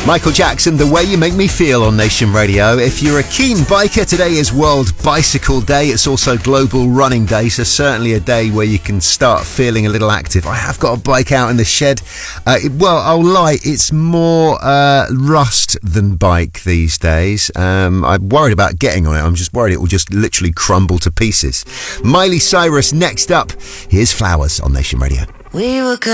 Michael Jackson, The Way You Make Me Feel on Nation Radio. If you're a keen biker, today is World Bicycle Day. It's also Global Running Day, so certainly a day where you can start feeling a little active. I have got a bike out in the shed. I'll lie, it's more rust than bike these days. I'm worried about getting on it. I'm just worried it will just literally crumble to pieces. Miley Cyrus next up. Here's Flowers on Nation Radio. We were